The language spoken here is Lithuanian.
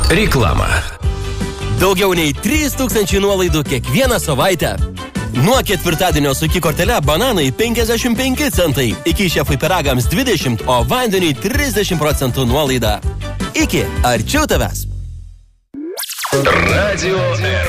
Reklama. Daugiau nei 3000 nuolaidų kiekvieną savaitę. Nuo ketvirtadienio su Iki kortele bananai 55 centai, iki šefui pyragams 20, o vandeniui 30% nuolaida. Iki, arčiau tavęs. Radio